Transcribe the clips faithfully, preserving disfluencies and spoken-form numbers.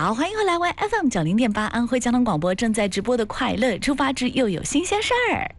好，欢迎回来，为 F M 九零点八安徽交通广播正在直播的快乐出发之又有新鲜事儿。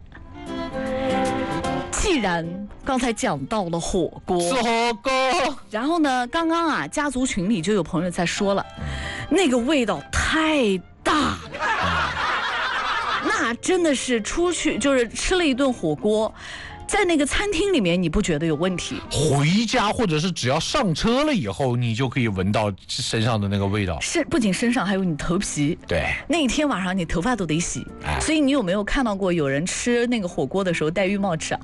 既然刚才讲到了火锅， 吃火锅， 然后呢，刚刚啊，家族群里就有朋友在说了，那个味道太大了，那真的是出去就是吃了一顿火锅。在那个餐厅里面，你不觉得有问题？ 回家或者是只要上车了以后，你就可以闻到身上的那个味道。 是，不仅身上，还有你头皮。 对， 那一天晚上你头发都得洗。哎、所以你有没有看到过有人吃那个火锅的时候戴浴帽吃啊？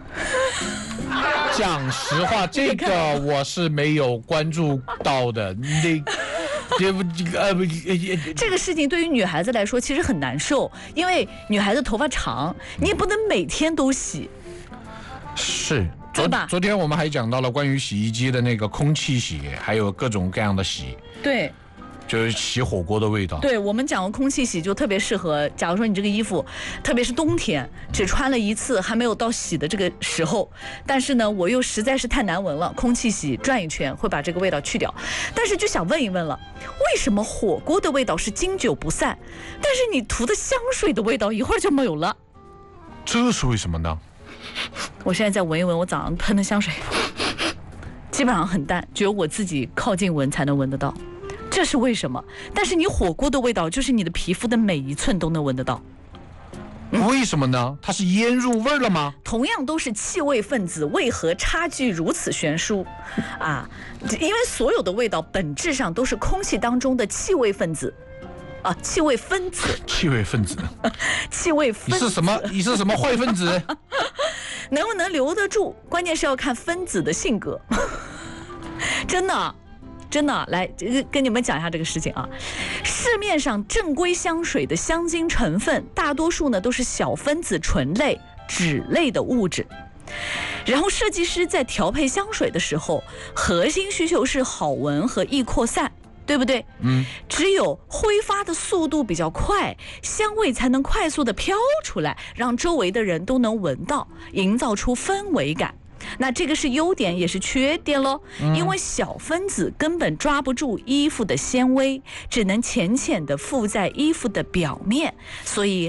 讲实话，这个我是没有关注到的。那。这不呃不， 这个事情对于女孩子来说其实很难受，因为女孩子头发长，你也不能每天都洗。 是，昨昨天我们还讲到了关于洗衣机的那个空气洗，还有各种各样的洗。 对。 就是洗火锅的味道。 对，我们讲过空气洗就特别适合，假如说你这个衣服，特别是冬天只穿了一次，还没有到洗的这个时候，但是呢我又实在是太难闻了，空气洗转一圈会把这个味道去掉。但是就想问一问了，为什么火锅的味道是经久不散，但是你涂的香水的味道一会儿就没有了？ 这是为什么呢？ 我现在再闻一闻我早上喷的香水，基本上很淡，只有我自己靠近闻才能闻得到。这是为什么？但是你火锅的味道，就是你的皮肤的每一寸都能闻得到。 嗯、为什么呢？它是腌入味了吗？ 同样都是气味分子，为何差距如此悬殊？啊，因为所有的味道本质上都是空气当中的气味分子。啊，气味分子。 气味分子。 气味分子。 你是什么？你是什么坏分子？ 能不能留得住？关键是要看分子的性格。真的。真的，来跟你们讲一下这个事情啊。市面上正规香水的香精成分，大多数呢都是小分子醇类、酯类的物质。然后设计师在调配香水的时候，核心需求是好闻和易扩散，对不对？ 嗯。 只有挥发的速度比较快，香味才能快速的飘出来，让周围的人都能闻到，营造出氛围感。那这个是优点也是缺点咯，因为小分子根本抓不住衣服的纤维，只能浅浅地附在衣服的表面，所以